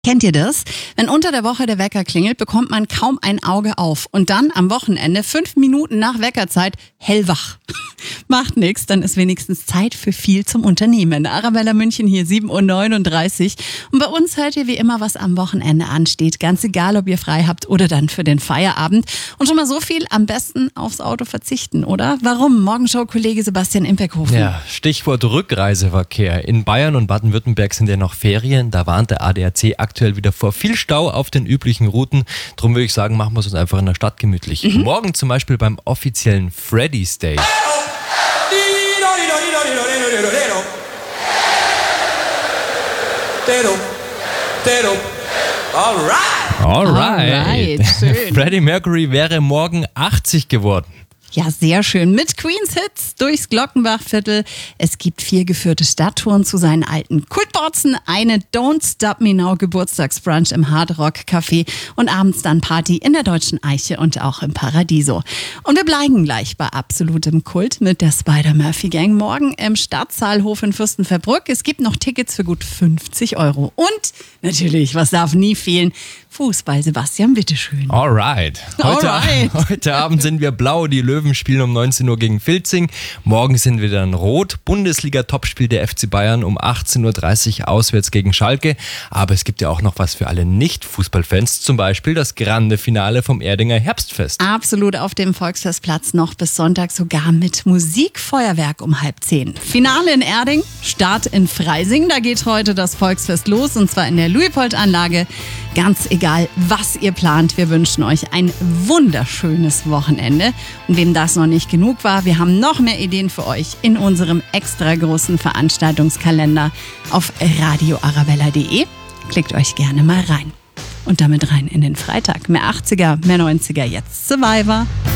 Kennt ihr das? Wenn unter der Woche der Wecker klingelt, bekommt man kaum ein Auge auf. Und dann am Wochenende, 5 Minuten nach Weckerzeit, hellwach. Macht nichts, dann ist wenigstens Zeit für viel zum Unternehmen. Arabella München hier, 7:39 Uhr. Und bei uns hört ihr wie immer, was am Wochenende ansteht. Ganz egal, ob ihr frei habt oder dann für den Feierabend. Und schon mal so viel, am besten aufs Auto verzichten, oder? Warum? Morgenschau-Kollege Sebastian Impekhofen. Ja, Stichwort Rückreiseverkehr. In Bayern und Baden-Württemberg sind ja noch Ferien. Da warnt der ADAC aktuell wieder vor viel Stau auf den üblichen Routen. Drum würde ich sagen, machen wir es uns einfach in der Stadt gemütlich. Morgen zum Beispiel beim offiziellen Freddy's Day. Alright. Schön. Freddie Mercury wäre morgen 80 geworden. Ja, sehr schön. Mit Queens Hits durchs Glockenbachviertel. Es gibt 4 geführte Stadttouren zu seinen alten Kultbotzen, eine Don't Stop Me Now Geburtstagsbrunch im Hard Rock Café und abends dann Party in der Deutschen Eiche und auch im Paradiso. Und wir bleiben gleich bei absolutem Kult mit der Spider-Murphy Gang. Morgen im Stadtsaalhof in Fürstenfeldbruck. Es gibt noch Tickets für gut 50 €. Und natürlich, was darf nie fehlen? Fußball, Sebastian, bitteschön. Alright. Heute Abend sind wir blau. Die Löwen spielen um 19 Uhr gegen Filzing. Morgen sind wir dann rot. Bundesliga-Topspiel der FC Bayern um 18:30 Uhr auswärts gegen Schalke. Aber es gibt ja auch noch was für alle Nicht-Fußballfans. Zum Beispiel das grande Finale vom Erdinger Herbstfest. Absolut auf dem Volksfestplatz noch bis Sonntag sogar mit Musikfeuerwerk um 9:30. Finale in Erding, Start in Freising. Da geht heute das Volksfest los und zwar in der Luitpold-Anlage. Ganz egal, was ihr plant, wir wünschen euch ein wunderschönes Wochenende. Und wem das noch nicht genug war, wir haben noch mehr Ideen für euch in unserem extra großen Veranstaltungskalender auf radioarabella.de. Klickt euch gerne mal rein. Und damit rein in den Freitag. Mehr 80er, mehr 90er, jetzt Survivor.